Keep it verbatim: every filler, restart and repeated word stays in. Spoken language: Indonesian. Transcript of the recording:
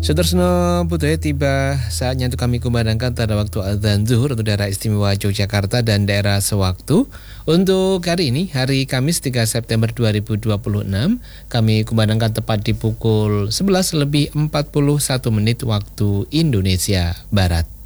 Sudarsno Putoya, tiba saatnya untuk kami kumandangkan pada waktu adzan zuhur untuk daerah istimewa Yogyakarta dan daerah sewaktu. Untuk hari ini, hari Kamis tiga September dua ribu dua puluh enam, kami kumandangkan tepat di pukul sebelas lebih empat puluh satu menit waktu Indonesia Barat.